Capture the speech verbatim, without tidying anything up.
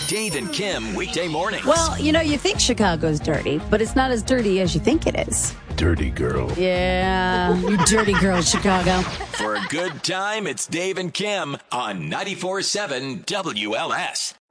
Dave and Kim, weekday mornings. Well, you know, you think Chicago's dirty, but it's not as dirty as you think it is. Dirty girl. Yeah, you dirty girl, Chicago. For a good time, it's Dave and Kim on ninety-four point seven W L S.